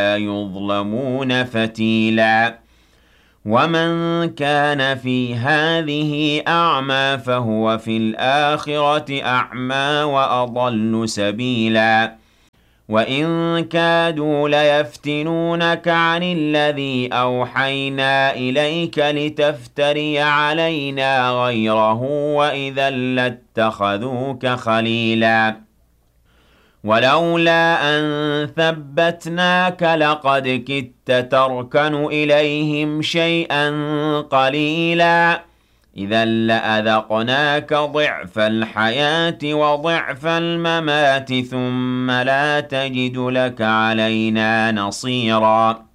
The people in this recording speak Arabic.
يظلمون فتيلا ومن كان في هذه أعمى فهو في الآخرة أعمى وأضل سبيلا وإن كادوا ليفتنونك عن الذي أوحينا إليك لتفتري علينا غيره وإذا لاتخذوك خليلا ولولا أن ثبتناك لقد كدت تركن إليهم شيئا قليلا إذا لأذقناك ضعف الحياة وضعف الممات ثم لا تجد لك علينا نصيرا